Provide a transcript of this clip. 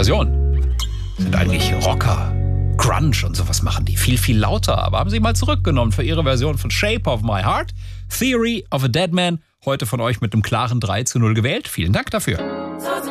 Version sind eigentlich Rocker, Grunge und sowas machen die. Viel, viel lauter. Aber haben sie mal zurückgenommen für ihre Version von Shape of My Heart. Theory of a Dead Man. Heute von euch mit einem klaren 3:0 gewählt. Vielen Dank dafür.